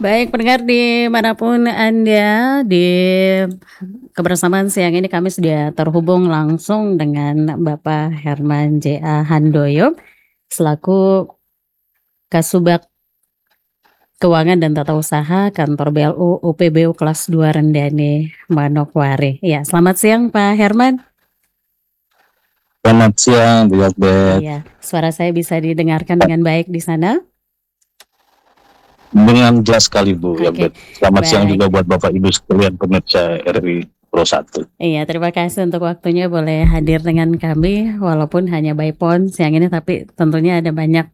Baik pendengar dimanapun Anda, di kebersamaan siang ini kami sudah terhubung langsung dengan Bapak Herman J.A. Handoyo, selaku Kasubag Keuangan dan Tata Usaha Kantor BLU UPBU Kelas 2 Rendane, Manokwari. Ya, selamat siang Pak Herman. Selamat siang, Bu Yokbet. Iya, suara saya bisa didengarkan dengan baik di sana? Dengan jelas sekali Bu Oke, Yokbet. Selamat siang baik. juga buat Bapak Ibu sekalian pemirsa RRI Pro 1. Iya, terima kasih untuk waktunya boleh hadir dengan kami, walaupun hanya by phone siang ini, tapi tentunya ada banyak